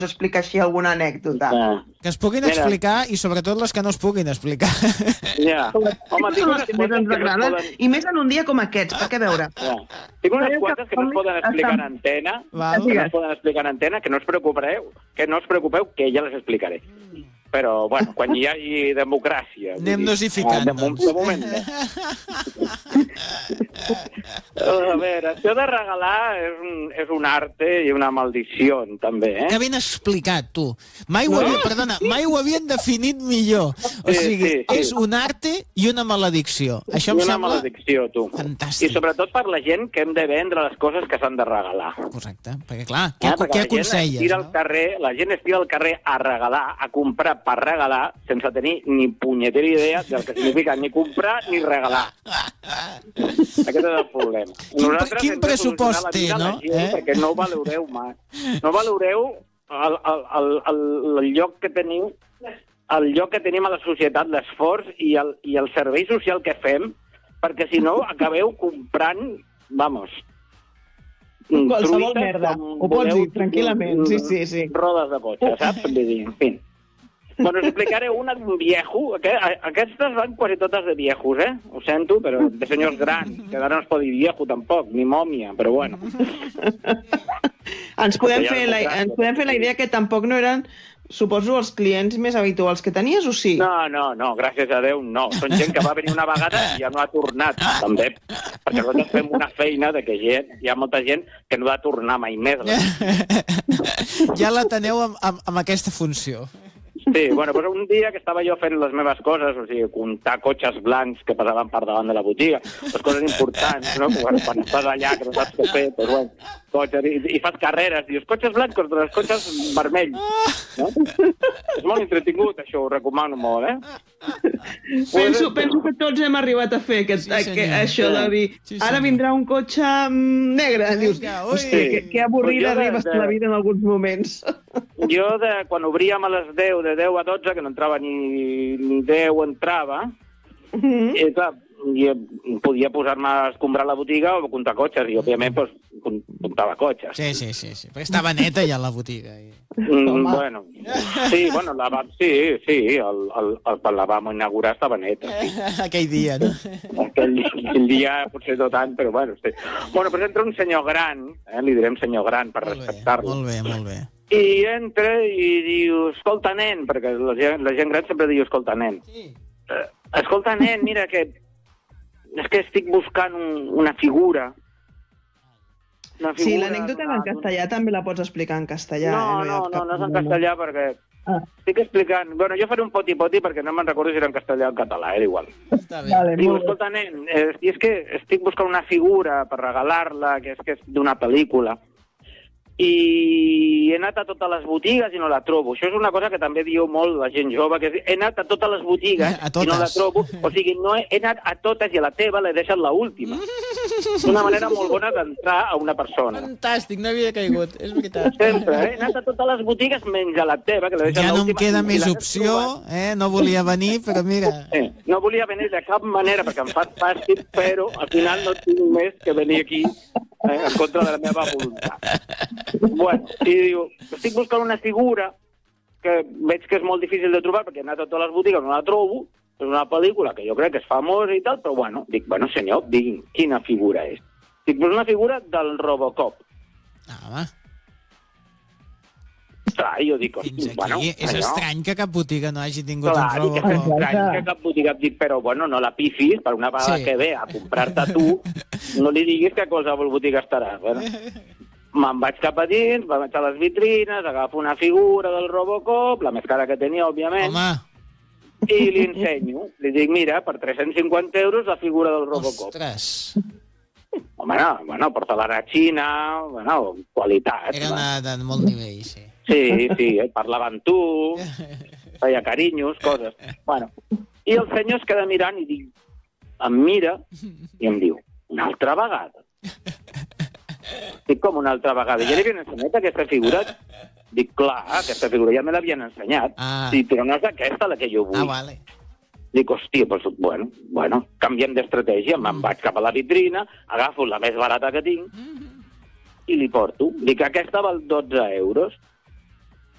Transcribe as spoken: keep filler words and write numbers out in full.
explicar així alguna anècdota. Ja. Que es puguin Mira. explicar i sobretot les que no es puguin explicar. Ja. Home, tinc unes que més quantes ens que no es agraden, poden... i més en un dia com aquests, perquè a veure... Ja. Tinc unes quantes que no es poden explicar en antena, Val. que no es poden explicar en antena, que no us preocupeu, que no us preocupeu, que ja les explicaré. Però, bueno, quan hi hagi democràcia... vull Anem dir, dosificant, de, mo- doncs. de moment, no. A veure, això de regalar és un, és un arte i una maldició, també, eh? Que ben explicat, tu. Mai ho, havia, perdona, mai ho havien definit millor. O Sí, sigui, sí, sí. és un arte i una maledicció. Això em I una sembla... maledicció, tu. fantàstic. I sobretot per la gent que hem de vendre les coses que s'han de regalar. Correcte, perquè clar, què, Eh? què Perquè la gent es aconselles? tira al No? carrer, la gent es tira al carrer a regalar, a comprar per regalar, sense tenir ni punyetera idea del que significa ni comprar ni regalar. Aquest és el problema. Quin pre- Nosaltres quin hem de pressupost solucionar la vida té, a la no? gent Eh? Perquè no valoreu mai. No valoreu el, el, el, el, el lloc que teniu, el lloc que tenim a la societat, l'esforç i, el, i el servei social que fem, perquè si no acabeu comprant, vamos, Qualsevol truites merda. com Ho pots voleu, dir tranquil·lament. Sí, sí, sí. rodes de cotxe, saps? Vull dir, en fi. Bueno, us explicaré una d'un viejo. Aqu- Aquestes van quasi totes de viejos, eh? Ho sento, però de senyors grans, que ara no es pot dir viejo tampoc, ni mòmia, però bueno. Ens podem, Perquè ja fer és la, molt gran, ens podem fer la idea que tampoc no eren, suposo, els clients més habituals que tenies, o sí? No, no, no, gràcies a Déu, no. Són gent que va venir una vegada i ja no ha tornat, també. Perquè nosaltres fem una feina de que gent, hi ha molta gent que no ha de tornar mai més. Ja la teneu amb, amb, amb aquesta funció. Sí, bueno, doncs un dia que estava jo fent les meves coses, o sigui, comptar cotxes blancs que passaven per davant de la botiga, les coses importants, no? Quan, quan estàs allà, que no saps què fer, doncs, bueno, cotxes, i, i fas carreres, dius, cotxes blancs contra els cotxes vermells, no? És molt entretingut, això, ho recomano molt, eh? Penso, penso que tots hem arribat a fer aquest, Sí, sí, senyor. que, això de dir, Sí, ara senyor. vindrà un cotxe mm, negre. Dius, Vinga, ui. hòstia, que, que avorrida Pues jo de- arribes de- a la vida en alguns moments. Jo, de, quan obríem a les deu, de deu a dotze, que no entrava ni, ni deu entrava, Mhm. i clar, jo podia posar-me a escombrar la botiga o comptar cotxes, i òbviament doncs, com- comptava cotxes. Sí, sí, sí, sí. Perquè estava neta ja la botiga. I... Mm, bueno, sí, bueno, la va, sí, sí, el, el, el, quan la vam inaugurar estava neta. Sí. Aquell dia, no? Aquell, aquell dia potser no tant, però bueno, sí. Bueno, però entra un senyor gran, eh, li direm senyor gran per Molt bé, respectar-lo, molt bé, molt bé. i entra i diu, escolta, nen, perquè la gent, la gent gran sempre diu, escolta, nen, Sí. eh, escolta, nen, mira que és que estic buscant un, una figura. Una Sí, figura l'anècdota d'una- en castellà també la pots explicar en castellà. No, eh? hi no, ha no, cap no és en problema. castellà perquè Ah. estic explicant... Bueno, jo faré un poti-poti perquè no me'n recordo si era en castellà o en català, era igual. Està bé. Vale, Diu, molt bé. escolta, nen, eh, i és que estic buscant una figura per regalar-la, que és que és d'una pel·lícula, i he anat a totes les botigues i no la trobo. Això és una cosa que també diu molt la gent jove, que és, he anat a totes les botigues A i no la totes. trobo. O sigui, no he, he anat a totes i a la teva l'he deixat l'última. És una manera molt bona d'entrar a una persona. Fantàstic, no havia caigut, és veritat. Sempre, eh? He anat a totes les botigues menys a la teva, que l'he deixat Ja no em l'última. queda i més l'has opció, trobat. eh? No volia venir, però mira... Eh, no volia venir de cap manera perquè em fas fàstic, però al final no tinc més que venir aquí eh, en contra de la meva voluntat. Bueno, i diu, estic buscant una figura que veig que és molt difícil de trobar perquè he anat a totes les botigues, no la trobo, és una pel·lícula que jo crec que és famosa i tal, però bueno, dic, bueno senyor, digui'm, quina figura és? Dic, pues una figura del Robocop. Ah, home, Clar, jo dic, fins hosti, aquí bueno, és allò... estrany que cap botiga no hagi tingut Clar, un dic que és Robocop. estrany que cap botiga et dic, però bueno, no la pifis, per una vegada Sí. que ve a comprar-te tu, no li diguis que a qualsevol botiga estarà. Bueno, me'n vaig cap a dins, vaig a les vitrines, agafo una figura del Robocop, la més cara que tenia, òbviament, Home, i li ensenyo. Li dic, mira, per tres-cents cinquanta euros la figura del Robocop. ostres, Home, no, bueno, porcelana xina, bueno, qualitat. era va. una de molt nivell, sí. Sí, sí, eh, parlava amb tu, feia carinyos, coses. Bueno, i el senyor es queda mirant i dic, em mira i em diu, una altra vegada? Dic, com una altra vegada? Ja li havien ensenyat aquesta figura? Dic, clar, aquesta figura ja me l'havien ensenyat. Ah. Sí, però no és aquesta la que jo vull. Ah, vale. Dic, hòstia, doncs, bueno, bueno, canviem d'estratègia, me'n vaig cap a la vitrina, agafo la més barata que tinc i li porto. Dic, aquesta val dotze euros.